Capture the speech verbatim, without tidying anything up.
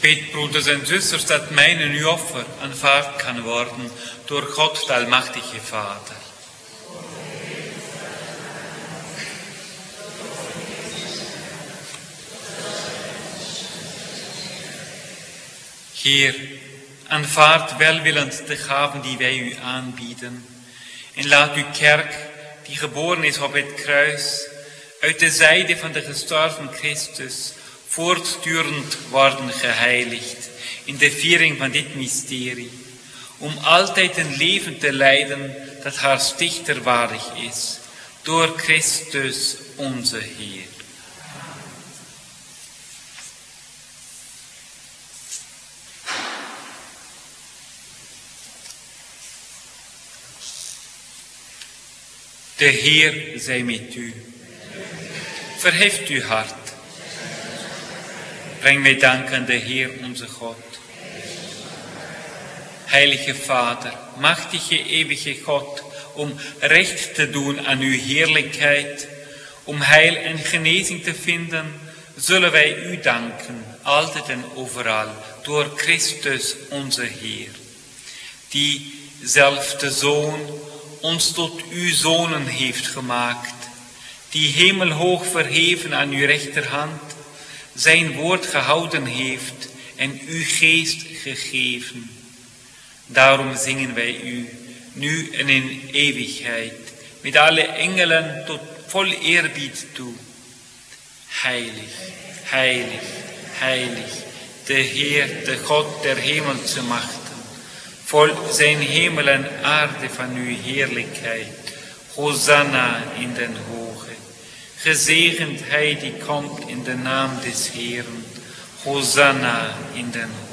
Bid, broeders en zusters, dat mijn en uw offer aanvaard kan worden door God, de almachtige Vader. Heer, aanvaard welwillend de gaven die wij u aanbieden en laat uw kerk, die geboren is op het kruis, uit de zijde van de gestorven Christus, voortdurend worden geheiligd in de viering van dit mysterie, om altijd een leven te leiden dat haar stichter waardig is, door Christus onze Heer. De Heer zij met u. Verheft uw hart. Breng wij dank aan de Heer onze God. Heilige Vader, machtige eeuwige God, om recht te doen aan uw heerlijkheid, om heil en genezing te vinden, zullen wij u danken, altijd en overal, door Christus onze Heer, die zelf de Zoon ons tot uw zonen heeft gemaakt, die hemelhoog verheven aan uw rechterhand zijn woord gehouden heeft en uw geest gegeven. Daarom zingen wij u, nu en in eeuwigheid, met alle engelen tot vol eerbied toe. Heilig, heilig, heilig, de Heer, de God der hemelse machten, vol zijn hemel en aarde van uw heerlijkheid. Hosanna in den hoge. Gezegend hij die komt in de naam des Heeren. Hosanna in den hoge.